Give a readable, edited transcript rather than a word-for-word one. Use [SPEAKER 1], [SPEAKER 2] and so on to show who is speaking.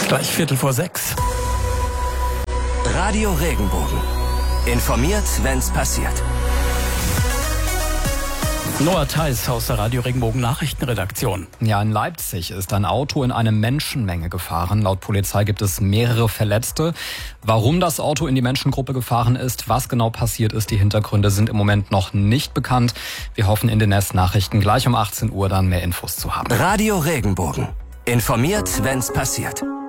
[SPEAKER 1] Gleich 5:15.
[SPEAKER 2] Radio Regenbogen. Informiert, wenn's passiert.
[SPEAKER 1] Noah Theis aus der Radio Regenbogen Nachrichtenredaktion.
[SPEAKER 3] Ja, in Leipzig ist ein Auto in eine Menschenmenge gefahren. Laut Polizei gibt es mehrere Verletzte. Warum das Auto in die Menschengruppe gefahren ist, was genau passiert ist, die Hintergründe sind im Moment noch nicht bekannt. Wir hoffen in den nächsten Nachrichten gleich um 18 Uhr dann mehr Infos zu haben.
[SPEAKER 2] Radio Regenbogen. Informiert, wenn's passiert.